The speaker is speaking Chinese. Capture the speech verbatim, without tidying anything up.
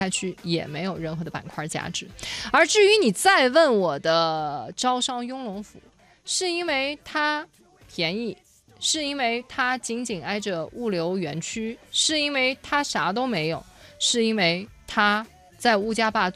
下去也没有任何的板块价值。而至于你再问我的招商雍龙府，是因为它便宜，是因为它紧紧挨着物流园区，是因为它啥都没有，是因为它在物价坝